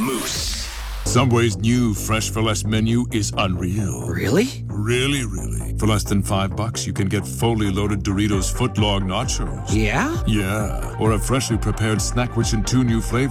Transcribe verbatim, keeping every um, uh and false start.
Moose. Subway's new Fresh for Less menu is unreal. Really? Really, really. For less than five bucks, you can get fully loaded Doritos footlong nachos. Yeah? Yeah. Or a freshly prepared snack rich in two new flavors.